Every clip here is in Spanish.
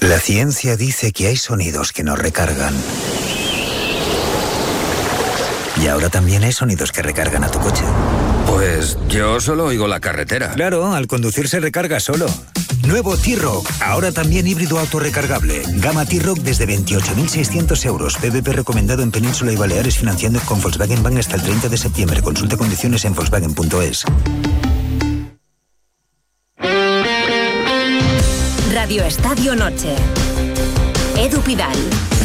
La ciencia dice que hay sonidos que nos recargan. Y ahora también hay sonidos que recargan a tu coche. Pues yo solo oigo la carretera. Claro, al conducir se recarga solo. Nuevo T-Roc, ahora también híbrido autorrecargable. Gama T-Roc desde 28.600 euros. PVP recomendado en Península y Baleares, financiando con Volkswagen Bank hasta el 30 de septiembre. Consulta condiciones en Volkswagen.es. Radio Estadio Noche. Edu Pidal.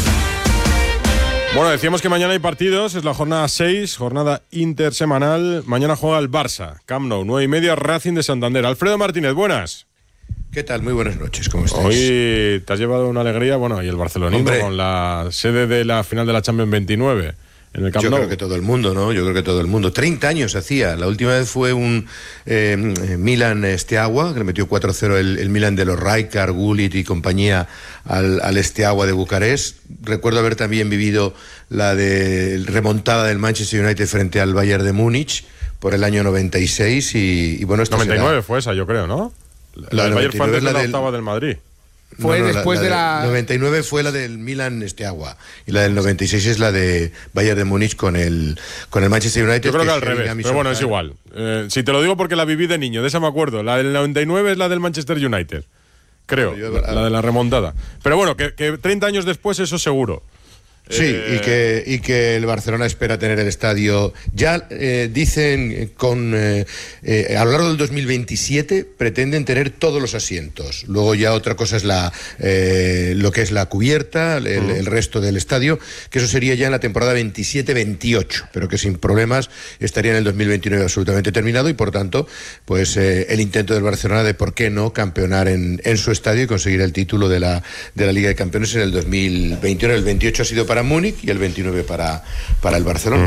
Bueno, decíamos que mañana hay partidos, es la jornada 6, jornada intersemanal. Mañana juega el Barça, Camp Nou, 9:30, Racing de Santander. Alfredo Martínez, buenas. ¿Qué tal? Muy buenas noches, ¿cómo estáis? Hoy te has llevado una alegría, bueno, y el barcelonismo con la sede de la final de la Champions 29 en el Camp Nou. Yo creo que todo el mundo, ¿no? Yo creo que todo el mundo. 30 años hacía. La última vez fue un Milan-Steaua, que le metió 4-0 el Milan de los Rijkaard, Gullit y compañía al Steaua de Bucarest. Recuerdo haber también vivido la de remontada del Manchester United frente al Bayern de Múnich por el año 96 y bueno... 99 fue esa, yo creo, ¿no? La del Bayern fue antes de la octava del Madrid. Fue después de la... 99 fue la del Milan-Steaua y la del 96 es la de Bayern de Múnich con el Manchester United. Yo creo que al revés, pero bueno, es igual. Si te lo digo porque la viví de niño, de esa me acuerdo. La del 99 es la del Manchester United, creo, la de la remontada. Pero bueno, que 30 años después eso seguro. Sí, y que el Barcelona espera tener el estadio. Ya dicen a lo largo del 2027 pretenden tener todos los asientos. Luego ya otra cosa es lo que es la cubierta, el resto del estadio, que eso sería ya en la temporada 27-28, pero que sin problemas estaría en el 2029 absolutamente terminado y por tanto, pues el intento del Barcelona de por qué no campeonar en su estadio y conseguir el título de la Liga de Campeones en el 2021. El 28 ha sido para Múnich y el 29 para el Barcelona.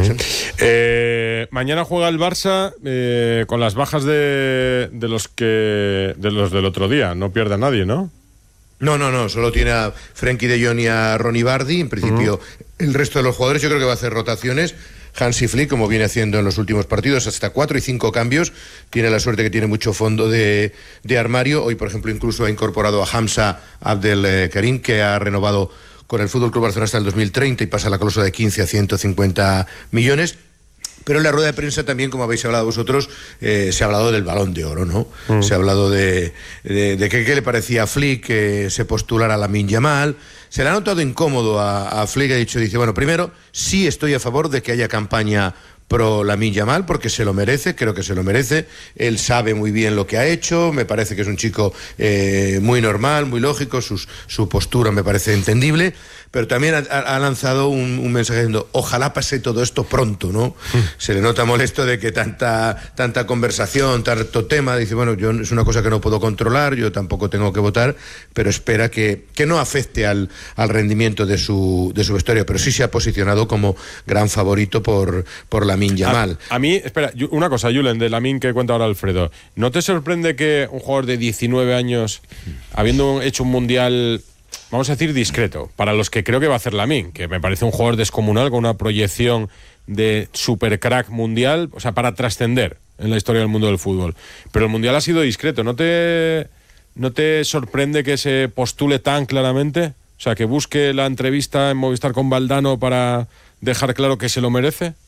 Mañana juega el Barça con las bajas de los del otro día. No pierde a nadie, ¿no? No, solo tiene a Frenkie de Jong y a Ronnie Bardi. En principio, el resto de los jugadores yo creo que va a hacer rotaciones. Hansi Flick, como viene haciendo en los últimos partidos, hasta 4 y 5 cambios. Tiene la suerte que tiene mucho fondo de armario. Hoy, por ejemplo, incluso ha incorporado a Hamza Abdelkarim, que ha renovado con el Fútbol Club Barcelona hasta el 2030 y pasa la cláusula de 15 a 150 millones. Pero en la rueda de prensa también, como habéis hablado vosotros, se ha hablado del Balón de Oro, ¿no? Se ha hablado de qué le parecía a Flick que se postulara a Lamine Yamal. Se le ha notado incómodo a Flick, dice, bueno, primero, sí estoy a favor de que haya campaña pro Lamine Yamal, porque se lo merece, creo que se lo merece. Él sabe muy bien lo que ha hecho, me parece que es un chico muy normal, muy lógico, su postura me parece entendible, pero también ha lanzado un mensaje diciendo, ojalá pase todo esto pronto, ¿no? Se le nota molesto de que tanta conversación, tanto tema, dice, bueno, es una cosa que no puedo controlar, yo tampoco tengo que votar, pero espera que no afecte al rendimiento de su vestuario, pero sí se ha posicionado como gran favorito por Lamine Yamal. A mí, espera, una cosa, Julen, de Lamine que cuenta ahora Alfredo, ¿no te sorprende que un jugador de 19 años, habiendo hecho un mundial, vamos a decir, discreto, para los que creo que va a hacer Lamine, que me parece un jugador descomunal con una proyección de super crack mundial, o sea, para trascender en la historia del mundo del fútbol, pero el mundial ha sido discreto, ¿no te sorprende que se postule tan claramente? O sea, que busque la entrevista en Movistar con Valdano para dejar claro que se lo merece.